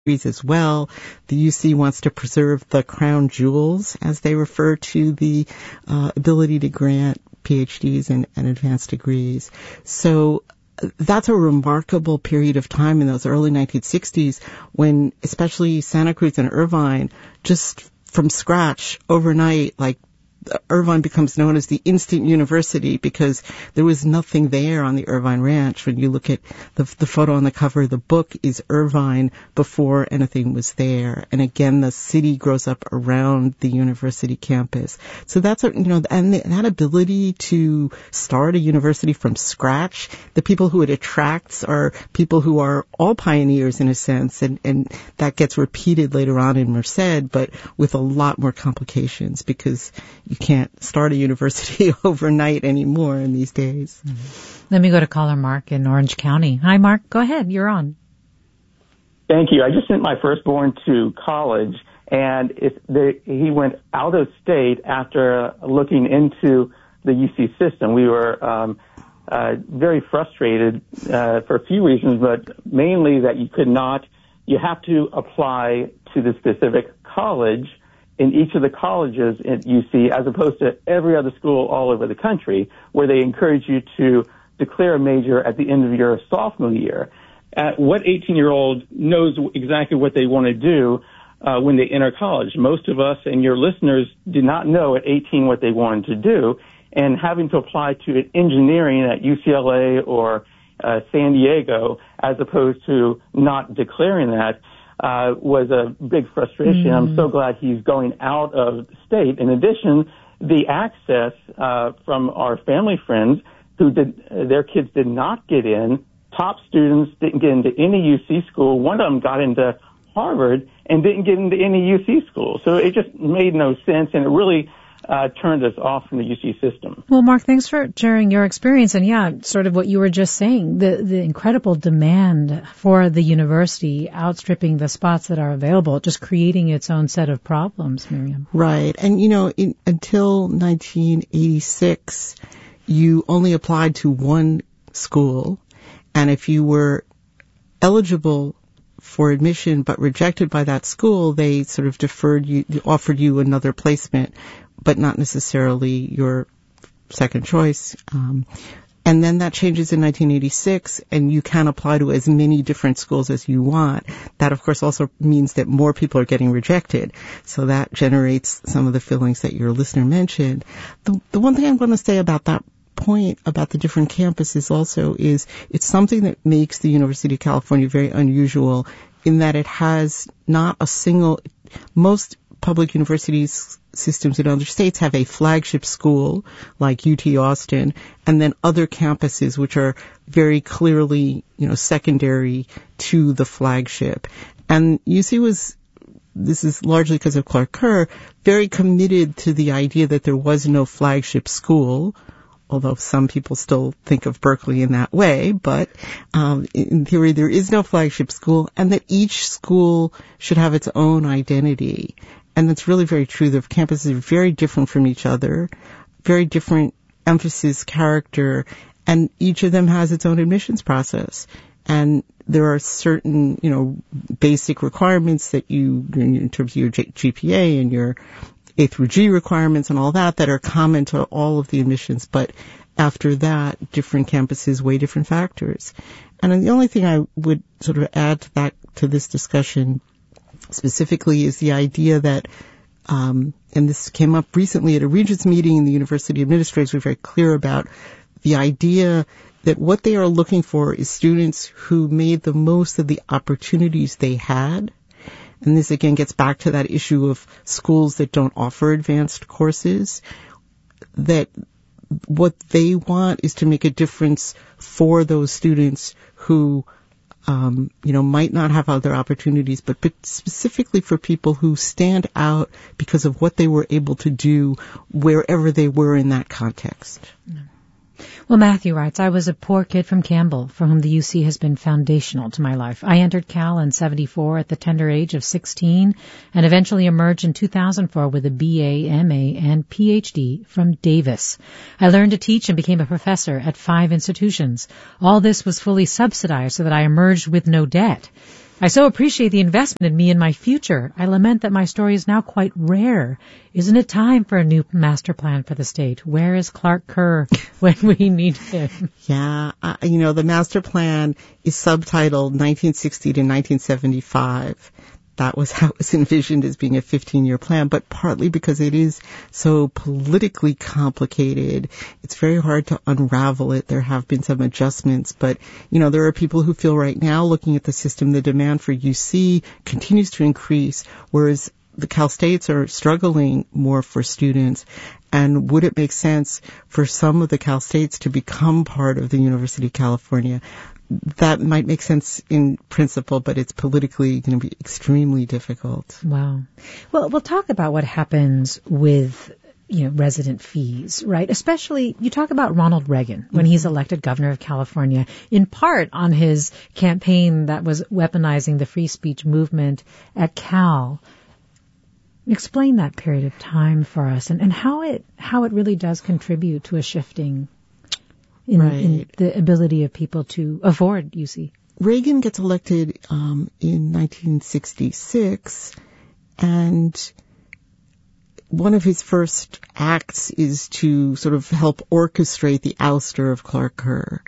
as well. The UC wants to preserve the crown jewels, as they refer to the ability to grant PhDs and advanced degrees. So that's a remarkable period of time in those early 1960s when especially Santa Cruz and Irvine, just from scratch, overnight, like Irvine becomes known as the Instant University because there was nothing there on the Irvine Ranch. When you look at the photo on the cover of the book is Irvine before anything was there. And again, the city grows up around the university campus. So that's, and that ability to start a university from scratch, the people who it attracts are people who are all pioneers in a sense, and that gets repeated later on in Merced, but with a lot more complications because you can't start a university overnight anymore in these days. Mm-hmm. Let me go to caller Mark in Orange County. Hi, Mark. Go ahead. You're on. Thank you. I just sent my firstborn to college, and he went out of state after looking into the UC system. We were very frustrated for a few reasons, but mainly that you have to apply to the specific college in each of the colleges at UC, as opposed to every other school all over the country, where they encourage you to declare a major at the end of your sophomore year. What 18-year-old knows exactly what they want to do when they enter college? Most of us and your listeners did not know at 18 what they wanted to do, and having to apply to engineering at UCLA or San Diego, as opposed to not declaring that, was a big frustration. Mm-hmm. I'm so glad he's going out of state. In addition, the access from our family friends their kids did not get in. Top students didn't get into any UC school. One of them got into Harvard and didn't get into any UC school. So it just made no sense, and it really turned us off from the UC system. Well, Mark, thanks for sharing your experience. And yeah, sort of what you were just saying, the incredible demand for the university outstripping the spots that are available, just creating its own set of problems, Miriam. Right. And, until 1986, you only applied to one school. And if you were eligible for admission but rejected by that school, they sort of offered you another placement, but not necessarily your second choice. And then that changes in 1986, and you can apply to as many different schools as you want. That, of course, also means that more people are getting rejected. So that generates some of the feelings that your listener mentioned. The one thing I'm going to say about that point about the different campuses also is it's something that makes the University of California very unusual in that it has not a single, most public universities systems in other states have a flagship school like UT Austin and then other campuses which are very clearly, secondary to the flagship. And UC this is largely because of Clark Kerr, very committed to the idea that there was no flagship school, although some people still think of Berkeley in that way, but in theory there is no flagship school, and that each school should have its own identity. And that's really very true. The campuses are very different from each other, very different emphasis, character, and each of them has its own admissions process. And there are certain, basic requirements that in terms of your GPA and your A through G requirements and all that are common to all of the admissions. But after that, different campuses weigh different factors. And the only thing I would sort of add to this discussion specifically is the idea that, and this came up recently at a Regents meeting, and the university administrators were very clear about the idea that what they are looking for is students who made the most of the opportunities they had. And this again gets back to that issue of schools that don't offer advanced courses, that what they want is to make a difference for those students who might not have other opportunities, but specifically for people who stand out because of what they were able to do wherever they were in that context. Well, Matthew writes, I was a poor kid from Campbell for whom the UC has been foundational to my life. I entered Cal in 74 at the tender age of 16 and eventually emerged in 2004 with a BA, MA, and PhD from Davis. I learned to teach and became a professor at 5 institutions. All this was fully subsidized so that I emerged with no debt. I so appreciate the investment in me and my future. I lament that my story is now quite rare. Isn't it time for a new master plan for the state? Where is Clark Kerr when we need him? Yeah, the master plan is subtitled 1960 to 1975. That was how it was envisioned as being a 15-year plan, but partly because it is so politically complicated, it's very hard to unravel it. There have been some adjustments, but, there are people who feel right now, looking at the system, the demand for UC continues to increase, whereas the Cal States are struggling more for students. And would it make sense for some of the Cal States to become part of the University of California? That might make sense in principle, but it's politically going to be extremely difficult. Wow. Well, we'll talk about what happens with, resident fees, right? Especially, you talk about Ronald Reagan when he's elected governor of California, in part on his campaign that was weaponizing the free speech movement at Cal. Explain that period of time for us and how it really does contribute to a shifting in the ability of people to afford UC. Reagan gets elected in 1966, and one of his first acts is to sort of help orchestrate the ouster of Clark Kerr.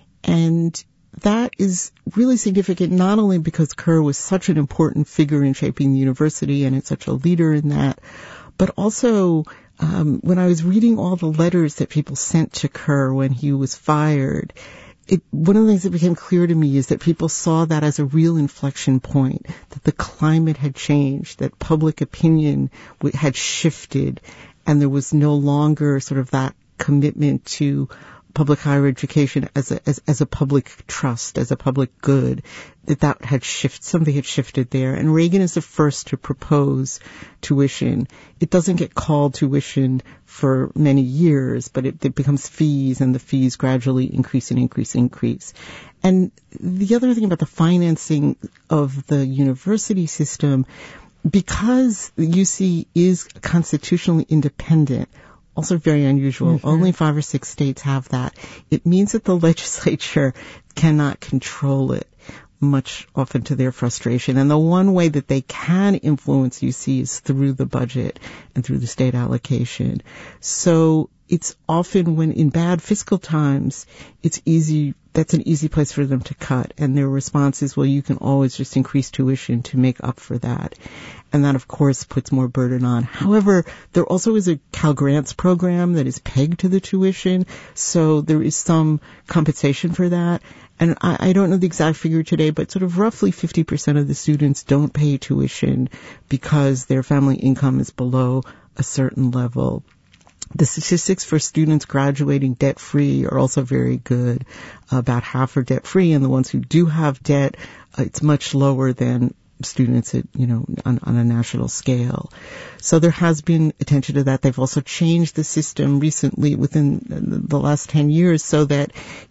And that is really significant, not only because Kerr was such an important figure in shaping the university and it's such a leader in that, but also when I was reading all the letters that people sent to Kerr when he was fired, one of the things that became clear to me is that people saw that as a real inflection point, that the climate had changed, that public opinion had shifted, and there was no longer sort of that commitment to public higher education as a public trust, as a public good, that had shifted, something had shifted there. And Reagan is the first to propose tuition. It doesn't get called tuition for many years, but it becomes fees, and the fees gradually increase and increase and increase. And the other thing about the financing of the university system, because the UC is constitutionally independent, also very unusual. Mm-hmm. Only 5 or 6 states have that. It means that the legislature cannot control it, much often to their frustration. And the one way that they can influence UC is through the budget and through the state allocation. So it's often when in bad fiscal times, that's an easy place for them to cut. And their response is, well, you can always just increase tuition to make up for that. And that, of course, puts more burden on. However, there also is a Cal Grants program that is pegged to the tuition, so there is some compensation for that. And I don't know the exact figure today, but sort of roughly 50% of the students don't pay tuition because their family income is below a certain level. The statistics for students graduating debt-free are also very good. About half are debt-free, and the ones who do have debt, it's much lower than students at, on a national scale. So there has been attention to that. They've also changed the system recently within the last 10 years so that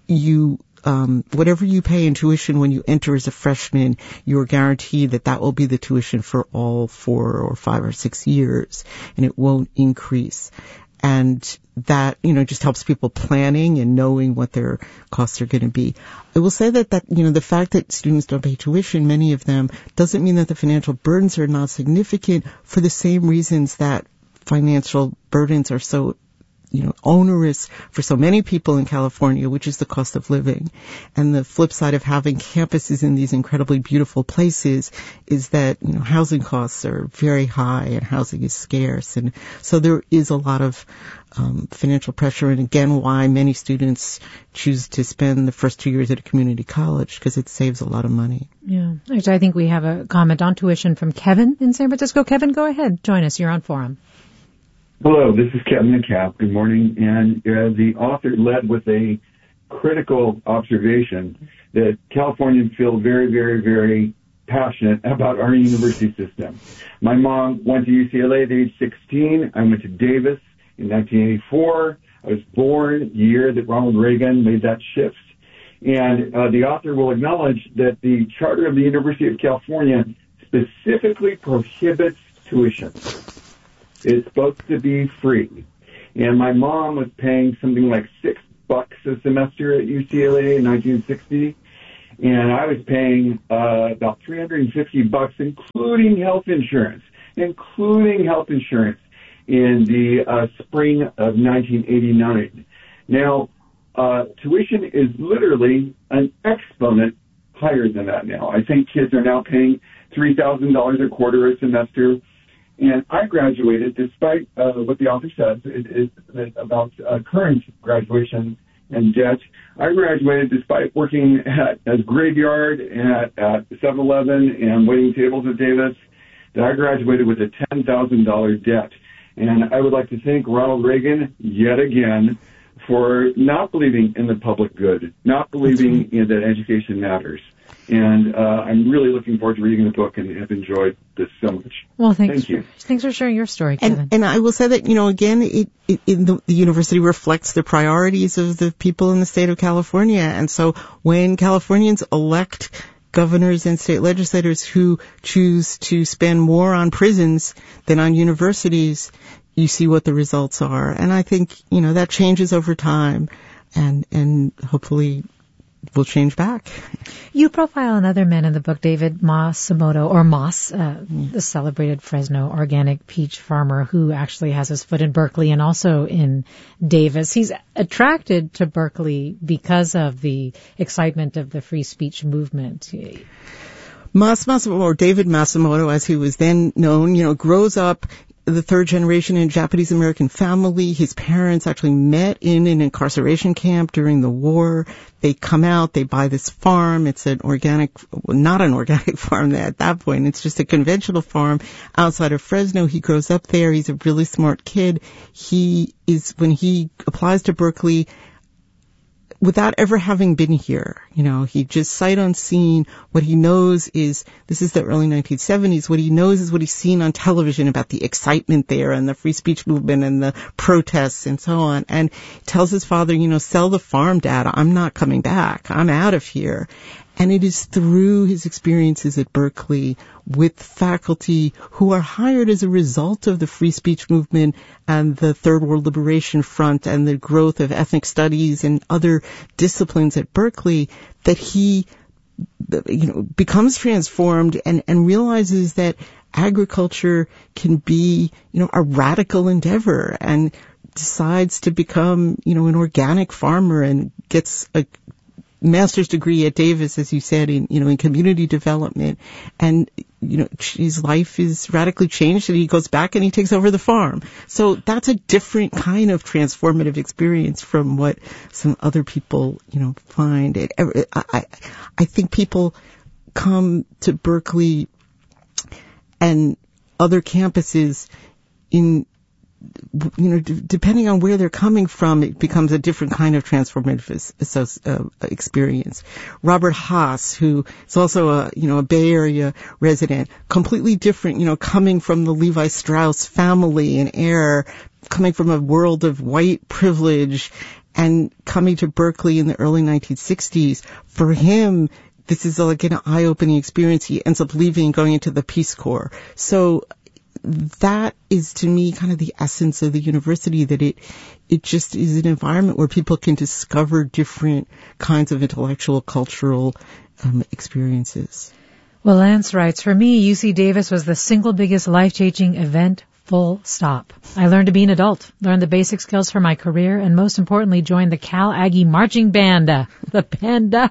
whatever you pay in tuition when you enter as a freshman, you're guaranteed that will be the tuition for all 4 or 5 or 6 years, and it won't increase. And that, just helps people planning and knowing what their costs are going to be. I will say that, the fact that students don't pay tuition, many of them, doesn't mean that the financial burdens are not significant for the same reasons that financial burdens are so onerous for so many people in California, which is the cost of living. And the flip side of having campuses in these incredibly beautiful places is that, housing costs are very high and housing is scarce. And so there is a lot of financial pressure, and again, why many students choose to spend the first 2 years at a community college, because it saves a lot of money. Yeah. Actually, I think we have a comment on tuition from Kevin in San Francisco. Kevin, go ahead. Join us. You're on Forum. Hello, this is Kevin McCapp. Good morning. And the author led with a critical observation that Californians feel very, very, very passionate about our university system. My mom went to UCLA at age 16. I went to Davis in 1984. I was born the year that Ronald Reagan made that shift. And the author will acknowledge that the charter of the University of California specifically prohibits tuition. It's supposed to be free. And my mom was paying something like $6 a semester at UCLA in 1960. and I was paying about $350, including health insurance in the spring of 1989. Now, tuition is literally an exponent higher than that now. I think kids are now paying $3,000 a quarter a semester. And I graduated, despite what the author says about current graduation and debt. I graduated despite working at a graveyard at 7-Eleven and waiting tables at Davis. That I graduated with a $10,000 debt. And I would like to thank Ronald Reagan yet again for not believing in the public good, not believing in that education matters. And I'm really looking forward to reading the book and have enjoyed this so much. Well, thank you. Thanks for sharing your story, Kevin. And I will say that, again, the university reflects the priorities of the people in the state of California. And so when Californians elect governors and state legislators who choose to spend more on prisons than on universities, you see what the results are. And I think, that changes over time and hopefully will change back. You profile another man in the book, David Matsumoto, or Moss, the celebrated Fresno organic peach farmer who actually has his foot in Berkeley and also in Davis. He's attracted to Berkeley because of the excitement of the free speech movement. Matsumoto, or David Matsumoto, as he was then known, grows up the third generation in a Japanese American family. His parents actually met in an incarceration camp during the war. They come out, they buy this farm. It's not an organic farm at that point. It's just a conventional farm outside of Fresno. He grows up there. He's a really smart kid. When he applies to Berkeley, without ever having been here, he just sight unseen. What he knows is, this is the early 1970s, what he knows is what he's seen on television about the excitement there and the free speech movement and the protests and so on. And tells his father, sell the farm, Dad. I'm not coming back. I'm out of here. And it is through his experiences at Berkeley with faculty who are hired as a result of the free speech movement and the Third World Liberation Front and the growth of ethnic studies and other disciplines at Berkeley that he, becomes transformed and realizes that agriculture can be, a radical endeavor, and decides to become, an organic farmer and gets a master's degree at Davis, as you said, in community development. And, his life is radically changed, and he goes back and he takes over the farm. So that's a different kind of transformative experience from what some other people, find. I think people come to Berkeley and other campuses depending on where they're coming from, it becomes a different kind of transformative experience. Robert Haas, who is also a Bay Area resident, completely different, coming from the Levi Strauss family and heir, coming from a world of white privilege and coming to Berkeley in the early 1960s. For him, this is like an eye-opening experience. He ends up leaving and going into the Peace Corps. So that is, to me, kind of the essence of the university, that it just is an environment where people can discover different kinds of intellectual, cultural experiences. Well, Lance writes, for me, UC Davis was the single biggest life-changing event, full stop. I learned to be an adult, learned the basic skills for my career, and most importantly, joined the Cal Aggie Marching Band. The Panda.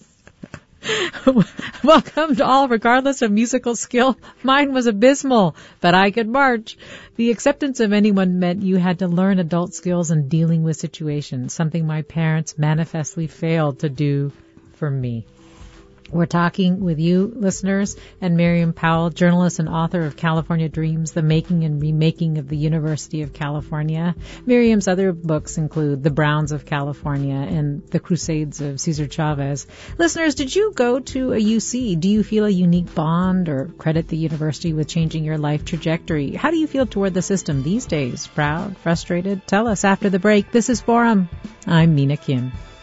Welcome to all, regardless of musical skill. Mine was abysmal, but I could march. The acceptance of anyone meant you had to learn adult skills in dealing with situations, something my parents manifestly failed to do for me. We're talking with you, listeners, and Miriam Powell, journalist and author of California Dreams, The Making and Remaking of the University of California. Miriam's other books include The Browns of California and The Crusades of Cesar Chavez. Listeners, did you go to a UC? Do you feel a unique bond or credit the university with changing your life trajectory? How do you feel toward the system these days? Proud? Frustrated? Tell us after the break. This is Forum. I'm Mina Kim.